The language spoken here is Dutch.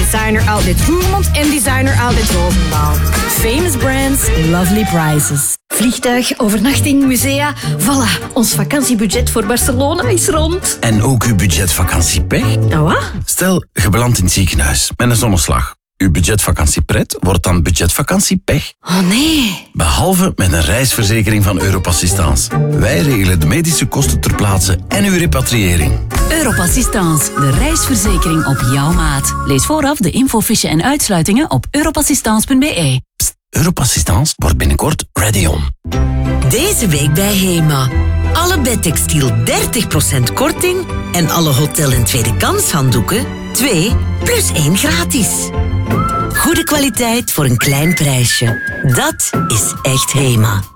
Designer Outlet Roermond en Designer Outlet Roosendaal. Famous brands, lovely prices. Vliegtuig, overnachting, musea. Voilà, ons vakantiebudget voor Barcelona is rond. En ook uw budgetvakanciepech? Ah, wat? Stel, je belandt in het ziekenhuis met een zonneslag. Uw budgetvakantiepret wordt dan budgetvakantiepech. Oh nee. Behalve met een reisverzekering van Europassistance. Wij regelen de medische kosten ter plaatse en uw repatriëring. Europassistance, de reisverzekering op jouw maat. Lees vooraf de infofiche en uitsluitingen op europassistance.be. Europassistance wordt binnenkort ready on. Deze week bij HEMA. Alle bedtextiel 30% korting en alle hotel- en tweede kans handdoeken 2 plus 1 gratis. Goede kwaliteit voor een klein prijsje. Dat is echt HEMA.